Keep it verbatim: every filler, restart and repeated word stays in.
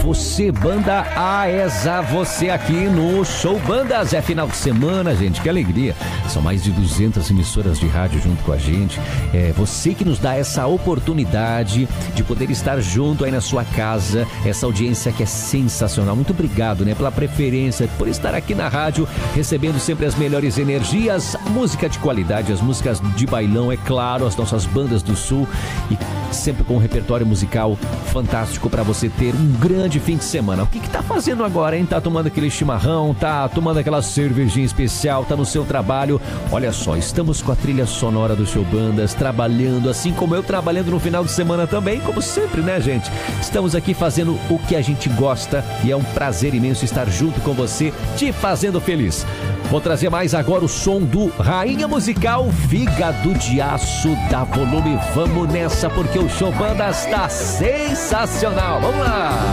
você, banda Aesa, você aqui no Show Bandas. É final de semana, gente, que alegria. São mais de duzentas emissoras de rádio junto com a gente. É você que nos dá essa oportunidade de poder estar junto aí na sua casa, essa audiência que é sensacional. Muito obrigado, né, pela preferência, por estar aqui na rádio, recebendo sempre as melhores energias, música de qualidade, as músicas de bailão, é claro, as nossas bandas do Sul, e sempre com um repertório musical fantástico para você ter um grande fim de semana. O que que tá fazendo agora, hein? Tá tomando aquele chimarrão, tá tomando aquela cervejinha especial, tá no seu trabalho? Olha só, estamos com a trilha sonora do Show Bandas, trabalhando, assim como eu trabalhando no final de semana também, como sempre, né, gente? Estamos aqui fazendo o que a gente gosta e é um prazer imenso estar junto com você, te fazendo feliz. Vou trazer mais agora o som do Rainha Musical, Fígado de Aço. Dá volume, vamos nessa, porque o Show Bandas tá sensacional. Vamos lá!